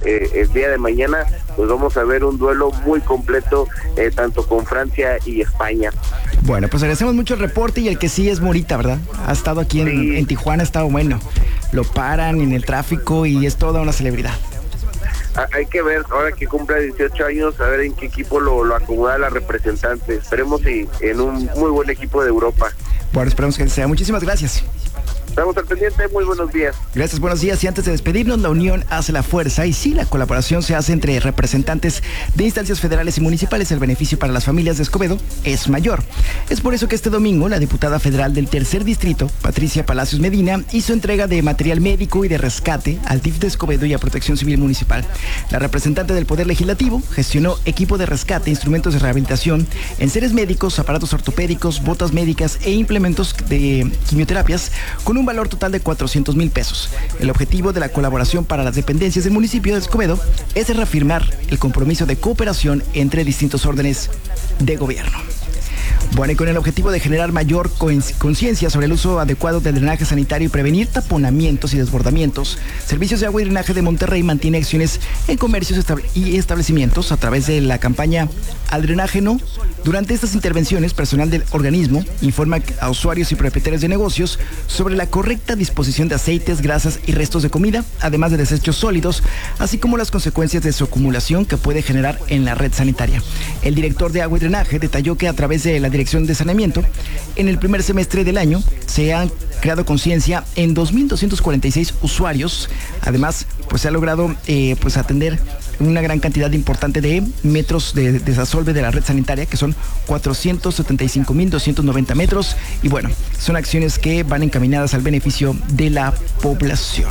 el día de mañana pues vamos a ver un duelo muy completo, tanto con Francia y España. Bueno, pues agradecemos mucho el reporte, y el que sí es Morita, ¿verdad? Ha estado aquí en Tijuana, ha estado bueno. Lo paran en el tráfico y es toda una celebridad. Hay que ver, ahora que cumpla 18 años, a ver en qué equipo lo acomoda la representante. Esperemos y en un muy buen equipo de Europa. Bueno, esperemos que sea. Muchísimas gracias. Estamos al pendiente, muy buenos días. Gracias, buenos días. Y antes de despedirnos, la unión hace la fuerza, y sí, la colaboración se hace entre representantes de instancias federales y municipales. El beneficio para las familias de Escobedo es mayor. Es por eso que este domingo la diputada federal del Tercer Distrito, Patricia Palacios Medina, hizo entrega de material médico y de rescate al DIF de Escobedo y a Protección Civil Municipal. La representante del Poder Legislativo gestionó equipo de rescate, instrumentos de rehabilitación, enseres médicos, aparatos ortopédicos, botas médicas e implementos de quimioterapias con un valor total de 400,000 pesos. El objetivo de la colaboración para las dependencias del municipio de Escobedo es reafirmar el compromiso de cooperación entre distintos órdenes de gobierno. Bueno, y con el objetivo de generar mayor conciencia sobre el uso adecuado del drenaje sanitario y prevenir taponamientos y desbordamientos, Servicios de Agua y Drenaje de Monterrey mantiene acciones en comercios y establecimientos a través de la campaña Al Drenaje No. Durante estas intervenciones, personal del organismo informa a usuarios y propietarios de negocios sobre la correcta disposición de aceites, grasas y restos de comida, además de desechos sólidos, así como las consecuencias de su acumulación que puede generar en la red sanitaria. El director de Agua y Drenaje detalló que a través de la Dirección de Saneamiento, en el primer semestre del año se han creado conciencia en 2,246 usuarios. Además, pues se ha logrado atender una gran cantidad importante de metros de desasolve de la red sanitaria, que son 475,290 metros. Y bueno, son acciones que van encaminadas al beneficio de la población.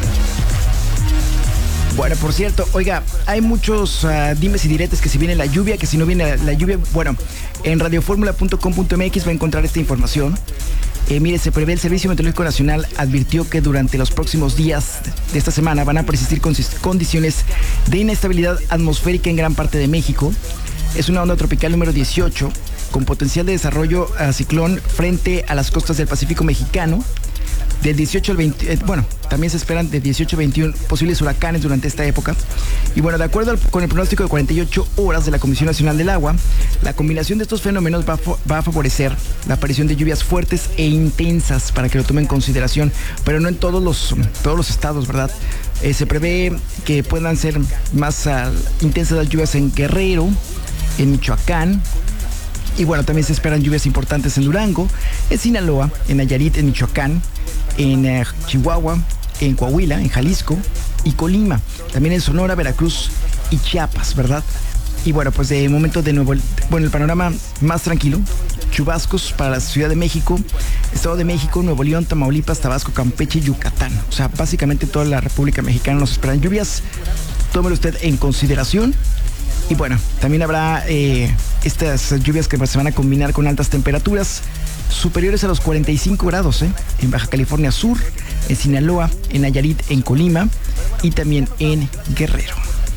Bueno, por cierto, oiga, hay muchos dimes y diretes, que si viene la lluvia, que si no viene la lluvia. Bueno, en radioformula.com.mx va a encontrar esta información. Mire, se prevé, el Servicio Meteorológico Nacional advirtió que durante los próximos días de esta semana van a persistir condiciones de inestabilidad atmosférica en gran parte de México. Es una onda tropical número 18 con potencial de desarrollo a ciclón frente a las costas del Pacífico mexicano. Del 18 al 20, también se esperan de 18 a 21 posibles huracanes durante esta época. Y bueno, de acuerdo con el pronóstico de 48 horas de la Comisión Nacional del Agua, la combinación de estos fenómenos va a favorecer la aparición de lluvias fuertes e intensas, para que lo tomen en consideración, pero no en todos los estados, ¿verdad? Se prevé que puedan ser más intensas las lluvias en Guerrero, en Michoacán. Y bueno, también se esperan lluvias importantes en Durango, en Sinaloa, en Nayarit, en Michoacán, en Chihuahua, en Coahuila, en Jalisco y Colima. También en Sonora, Veracruz y Chiapas, ¿verdad? Y bueno, pues de momento de nuevo, el panorama más tranquilo. Chubascos para la Ciudad de México, Estado de México, Nuevo León, Tamaulipas, Tabasco, Campeche y Yucatán. O sea, básicamente toda la República Mexicana nos esperan lluvias. Tómelo usted en consideración. Y bueno, también habrá estas lluvias que se van a combinar con altas temperaturas superiores a los 45 grados en Baja California Sur, en Sinaloa, en Nayarit, en Colima y también en Guerrero.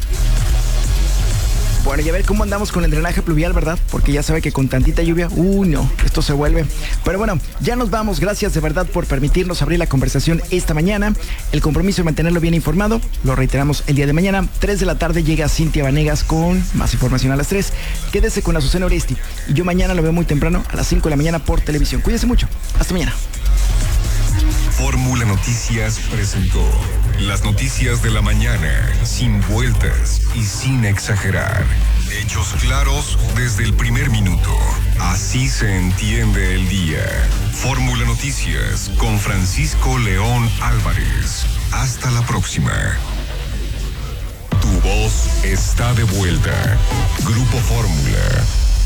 Bueno, y a ver cómo andamos con el drenaje pluvial, ¿verdad? Porque ya sabe que con tantita lluvia, no, esto se vuelve. Pero bueno, ya nos vamos. Gracias de verdad por permitirnos abrir la conversación esta mañana. El compromiso de mantenerlo bien informado, lo reiteramos el día de mañana. 3 de la tarde llega Cintia Vanegas con más información a las 3. Quédese con Azucena Oresti. Y yo mañana lo veo muy temprano, a las 5 de la mañana por televisión. Cuídese mucho. Hasta mañana. Fórmula Noticias presentó las noticias de la mañana, sin vueltas y sin exagerar. Hechos claros desde el primer minuto. Así se entiende el día. Fórmula Noticias con Francisco León Álvarez. Hasta la próxima. Tu voz está de vuelta. Grupo Fórmula.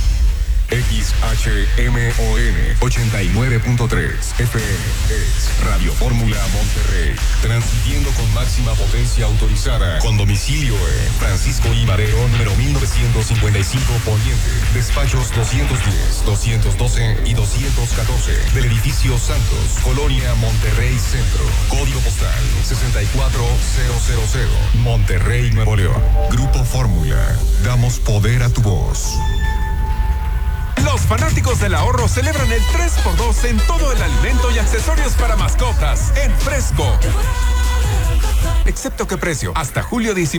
XHMON 89.3 FM es Radio Fórmula Monterrey, transmitiendo con máxima potencia autorizada, con domicilio en Francisco I. Madero, número 1955 Poniente, despachos 210, 212 y 214, del edificio Santos, Colonia Monterrey Centro, código postal 64000, Monterrey, Nuevo León. Grupo Fórmula, damos poder a tu voz. Los fanáticos del ahorro celebran el 3x2 en todo el alimento y accesorios para mascotas en Fresco. Excepto que precio, hasta julio 19.